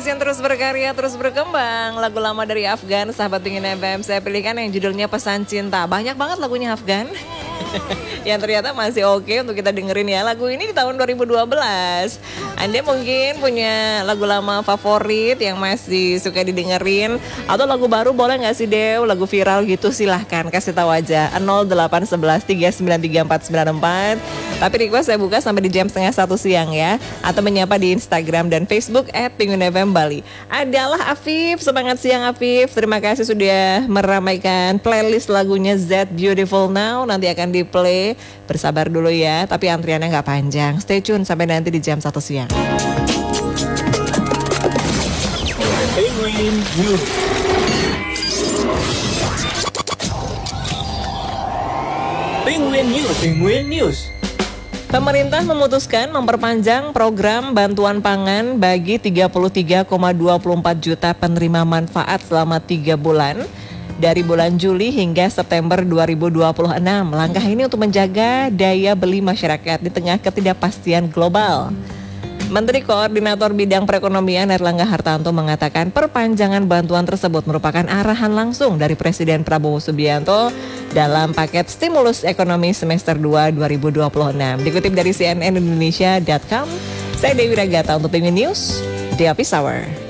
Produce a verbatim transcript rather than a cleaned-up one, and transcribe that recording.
yang terus berkarya, terus berkembang. Lagu lama dari Afgan, sahabat Pingin F M. Saya pilihkan yang judulnya Pesan Cinta. Banyak banget lagunya Afgan yang ternyata masih oke untuk kita dengerin ya. Lagu ini di tahun dua ribu dua belas. Anda mungkin punya lagu lama favorit yang masih suka didengerin, atau lagu baru boleh gak sih Dew? Lagu viral gitu silahkan kasih tahu aja nol delapan satu satu tiga sembilan tiga empat sembilan empat. Tapi request saya buka sampai di jam setengah satu siang ya. Atau menyapa di Instagram dan Facebook at Pingin F M Bali. Adalah Afif, semangat siang Afif. Terima kasih sudah meramaikan playlist lagunya Z Beautiful Now. Nanti akan di play, bersabar dulu ya, tapi antriannya nggak panjang. Stay tune sampai nanti di jam satu siang. Penguin News. Penguin News. Penguin News. Pemerintah memutuskan memperpanjang program bantuan pangan bagi tiga puluh tiga koma dua empat juta penerima manfaat selama tiga bulan. Dari bulan Juli hingga September dua ribu dua puluh enam. Langkah ini untuk menjaga daya beli masyarakat di tengah ketidakpastian global. Menteri Koordinator Bidang Perekonomian Airlangga Hartarto mengatakan perpanjangan bantuan tersebut merupakan arahan langsung dari Presiden Prabowo Subianto dalam paket stimulus ekonomi semester dua dua ribu dua puluh enam. Dikutip dari C N N Indonesia dot com, saya Dewi Ragata untuk Penguin News, The Office Hour.